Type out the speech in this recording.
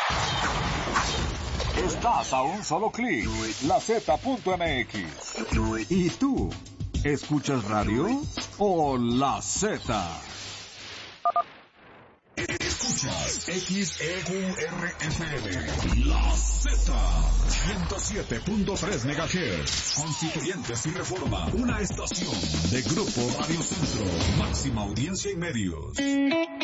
Estás a un solo clic. LaZ.mx. ¿Y tú? ¿Escuchas radio o La Z? Escuchas XEURFM, La Z, 107.3 MHz, Constituyentes y Reforma, una estación de Grupo Radio Centro, máxima audiencia y medios.